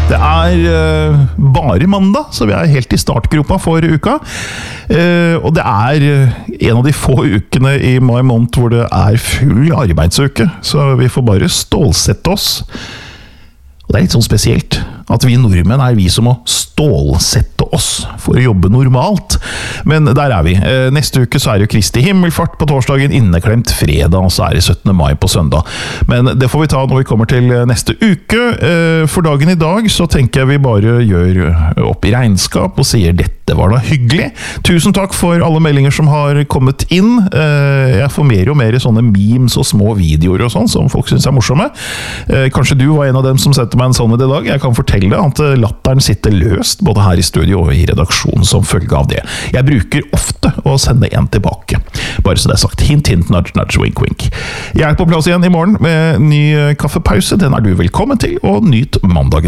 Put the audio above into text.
Det bare mandag, så vi helt I startgropa for uka. Og det en av de få ukene I mai måned hvor det full arbeidsuke, så vi får bare stålsette oss. Og det litt sånn spesielt at vi nordmenn vi som må stålsette oss for å jobbe normalt. Men der vi. Neste uke så det jo Kristi himmelfart på torsdagen, inneklemt fredag, og så det 17. mai på søndag. Men det får vi ta når vi kommer til neste uke. For dagen I dag så tenker jeg vi bare gjør opp I regnskap og sier dette var da hyggelig. Tusen takk for alle meldinger som har kommet inn. Jeg får mer og mer sånne memes og små videoer og sånn som folk synes morsomme. Kanskje du var en av dem som sendte meg en sånn I dag. Jeg kan fortelle at latteren sitter løst både her I studio og I redaksjonen som følge av det. Jeg bruker ofte å sende en tilbake. Bare så det sagt. Hint, hint, nudge, nudge, wink, wink. Jeg på plass igjen I morgen med ny kaffepause. Den du velkommen til, og nyt mandagen.